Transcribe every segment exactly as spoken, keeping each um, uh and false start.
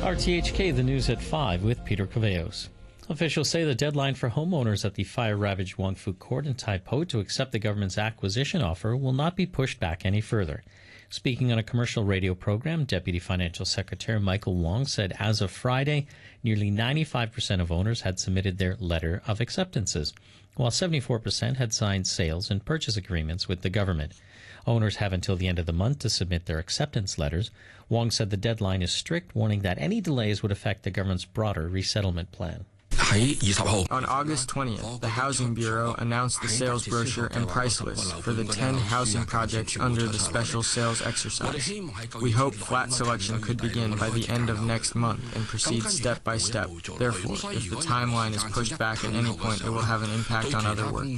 R T H K, the news at five with Peter Caveos. Officials say the deadline for homeowners at the fire-ravaged Wong Fu Court in Tai Po to accept the government's acquisition offer will not be pushed back any further. Speaking on a commercial radio program, Deputy Financial Secretary Michael Wong said as of Friday, nearly ninety-five percent of owners had submitted their letter of acceptances, while seventy-four percent had signed sales and purchase agreements with the government. Owners have until the end of the month to submit their acceptance letters. Wong said the deadline is strict, warning that any delays would affect the government's broader resettlement plan. On August twentieth, the Housing Bureau announced the sales brochure and price list for the ten housing projects under the special sales exercise. We hope flat selection could begin by the end of next month and proceed step by step. Therefore, if the timeline is pushed back at any point, it will have an impact on other work.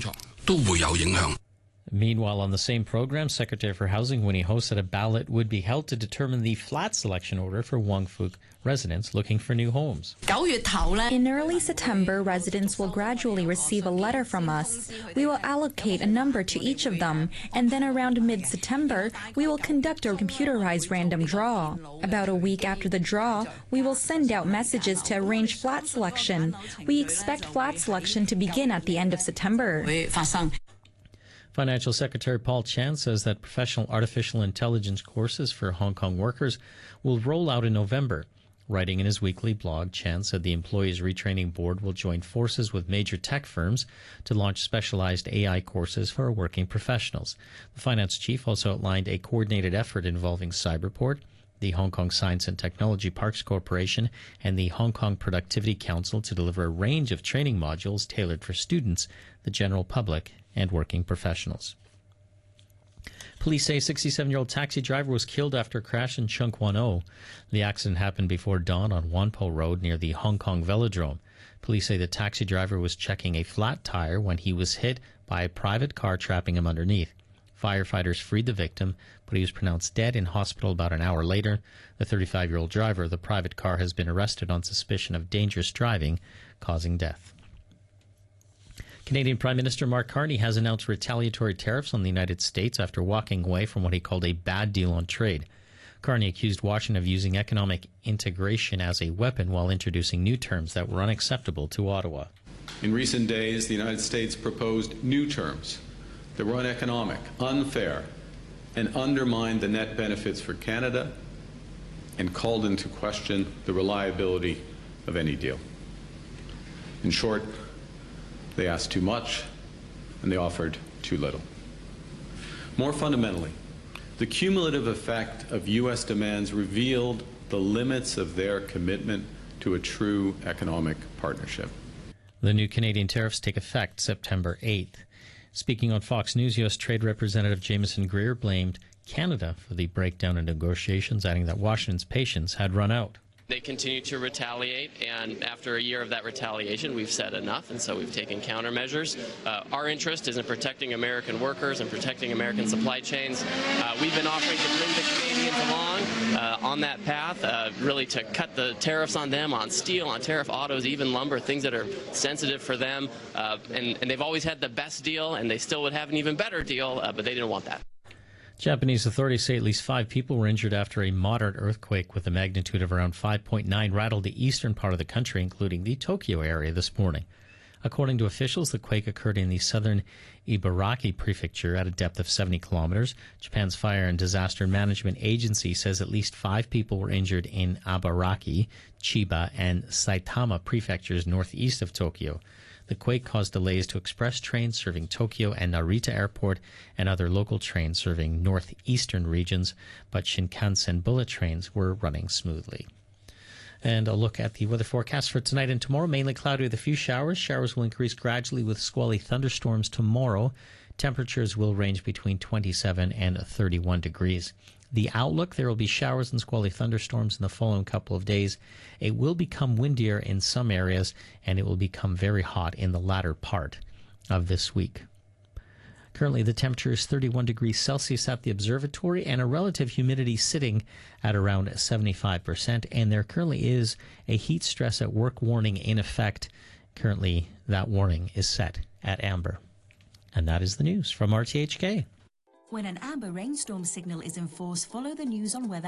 Meanwhile, on the same program, Secretary for Housing Winnie Ho said a ballot would be held to determine the flat selection order for Wong Fu residents looking for new homes. In early September, residents will gradually receive a letter from us. We will allocate a number to each of them, and then around mid-September, we will conduct a computerized random draw. About a week after the draw, we will send out messages to arrange flat selection. We expect flat selection to begin at the end of September. Financial Secretary Paul Chan says that professional artificial intelligence courses for Hong Kong workers will roll out in November. Writing in his weekly blog, Chan said the Employees Retraining Board will join forces with major tech firms to launch specialized A I courses for working professionals. The finance chief also outlined a coordinated effort involving Cyberport, the Hong Kong Science and Technology Parks Corporation, and the Hong Kong Productivity Council to deliver a range of training modules tailored for students, the general public, and working professionals. Police say a sixty-seven-year-old taxi driver was killed after a crash in Chung Kwan O. The accident happened before dawn on Wan Po Road near the Hong Kong Velodrome. Police say the taxi driver was checking a flat tire when he was hit by a private car trapping him underneath. Firefighters freed the victim, but he was pronounced dead in hospital about an hour later. The thirty-five-year-old driver of the private car has been arrested on suspicion of dangerous driving, causing death. Canadian Prime Minister Mark Carney has announced retaliatory tariffs on the United States after walking away from what he called a bad deal on trade. Carney accused Washington of using economic integration as a weapon while introducing new terms that were unacceptable to Ottawa. In recent days, the United States proposed new terms that were uneconomic, unfair, and undermined the net benefits for Canada and called into question the reliability of any deal. In short, they asked too much, and they offered too little. More fundamentally, the cumulative effect of U S demands revealed the limits of their commitment to a true economic partnership. The new Canadian tariffs take effect September eighth. Speaking on Fox News, U S Trade Representative Jameson Greer blamed Canada for the breakdown in negotiations, adding that Washington's patience had run out. They continue to retaliate, and after a year of that retaliation, we've said enough, and so we've taken countermeasures. Uh, our interest is in protecting American workers and protecting American supply chains. Uh, we've been offering to bring the Canadians along uh, on that path, uh, really to cut the tariffs on them, on steel, on tariff autos, even lumber, things that are sensitive for them. Uh, and, and they've always had the best deal, and they still would have an even better deal, uh, but they didn't want that. Japanese authorities say at least five people were injured after a moderate earthquake with a magnitude of around five point nine rattled the eastern part of the country, including the Tokyo area this morning. According to officials, the quake occurred in the southern Ibaraki prefecture at a depth of seventy kilometers. Japan's Fire and Disaster Management Agency says at least five people were injured in Ibaraki, Chiba, and Saitama prefectures northeast of Tokyo. The quake caused delays to express trains serving Tokyo and Narita Airport and other local trains serving northeastern regions, but Shinkansen bullet trains were running smoothly. And a look at the weather forecast for tonight and tomorrow. Mainly cloudy with a few showers. Showers will increase gradually with squally thunderstorms tomorrow. Temperatures will range between twenty-seven and thirty-one degrees. The outlook, there will be showers and squally thunderstorms in the following couple of days. It will become windier in some areas, and it will become very hot in the latter part of this week. Currently, the temperature is thirty-one degrees Celsius at the observatory and a relative humidity sitting at around seventy-five percent. And there currently is a heat stress at work warning in effect. Currently, that warning is set at amber. And that is the news from R T H K. When an amber rainstorm signal is in force, follow the news on weather